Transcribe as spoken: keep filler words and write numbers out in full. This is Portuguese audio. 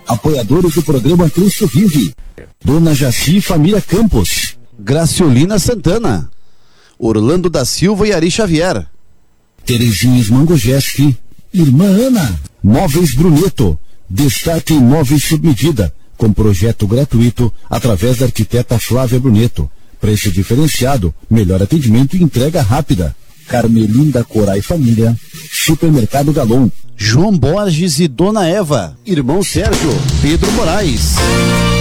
Apoiadores do programa Cristo Vive. Dona Jaci Família Campos. Graciolina Santana. Orlando da Silva e Ari Xavier. Terezinhas Mangojeste. Irmã Ana. Móveis Bruneto. Destaque Móveis sob medida, com projeto gratuito através da arquiteta Flávia Bruneto. Preço diferenciado, melhor atendimento e entrega rápida. Carmelinda Corai Família. Supermercado Galon. João Borges e Dona Eva. Irmão Sérgio. Pedro Moraes.